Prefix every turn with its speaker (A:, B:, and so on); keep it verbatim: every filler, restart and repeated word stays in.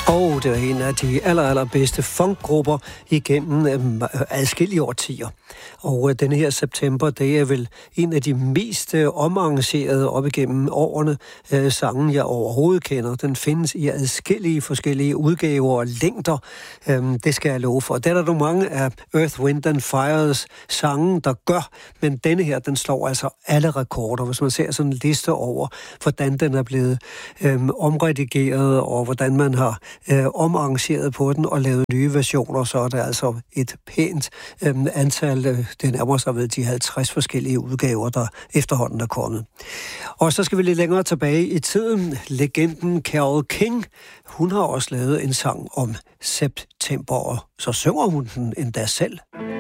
A: Og det er en af de aller, allerbedste funkgrupper igennem øh, adskillige årtier. Og øh, denne her september, det er vel en af de mest øh, omarrangerede op igennem årene øh, sange, jeg overhovedet kender. Den findes i adskillige forskellige udgaver og længder. Øh, det skal jeg love for. Der er der mange af Earth, Wind and Fires sange, der gør, men denne her, den slår altså alle rekorder. Hvis man ser sådan en liste over, hvordan den er blevet øh, omredigeret, og hvordan man har øh, omarrangeret på den og lavet nye versioner, så er der altså et pænt øh, antal, øh, det nærmer sig ved de halvtreds forskellige udgaver, der efterhånden er kommet. Og så skal vi lidt længere tilbage i tiden. Legenden Carole King, hun har også lavet en sang om september, og så synger hun den endda selv.